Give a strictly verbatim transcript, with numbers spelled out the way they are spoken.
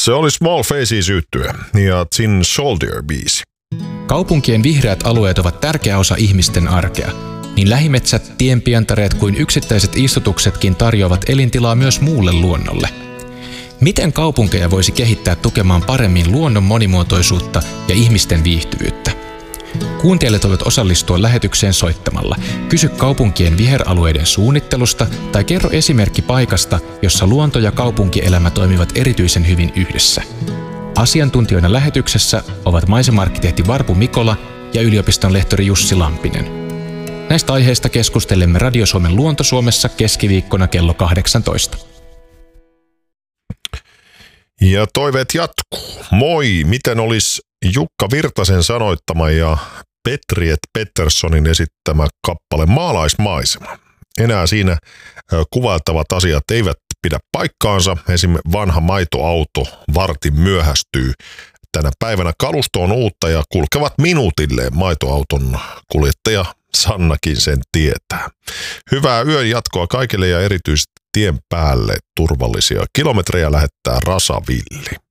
Se oli Small Faces -yhtye ja Thin Soldier -biisi. Kaupunkien vihreät alueet ovat tärkeä osa ihmisten arkea. Niin lähimetsät, tienpientareet kuin yksittäiset istutuksetkin tarjoavat elintilaa myös muulle luonnolle. Miten kaupunkeja voisi kehittää tukemaan paremmin luonnon monimuotoisuutta ja ihmisten viihtyvyyttä? Kuuntelijat voivat osallistua lähetykseen soittamalla. Kysy kaupunkien viheralueiden suunnittelusta tai kerro esimerkki paikasta, jossa luonto ja kaupunkielämä toimivat erityisen hyvin yhdessä. Asiantuntijoina lähetyksessä ovat maisema-arkkitehti Varpu Mikola ja yliopiston lehtori Jussi Lampinen. Näistä aiheista keskustelemme Radio Suomen Luonto-Suomessa keskiviikkona kello kahdeksantoista. Ja toiveet jatkuu. Moi, miten olisi Jukka Virtasen sanoittama ja Petriet Petterssonin esittämä kappale Maalaismaisema? Enää siinä kuvailtavat asiat eivät pidä paikkaansa. Esimerkiksi vanha maitoauto vartin myöhästyy. Tänä päivänä kalusto on uutta ja kulkevat minuutilleen. Maitoauton kuljettaja Sannakin sen tietää. Hyvää yön jatkoa kaikille ja erityisesti tien päälle turvallisia kilometrejä lähettää Rasa Villi.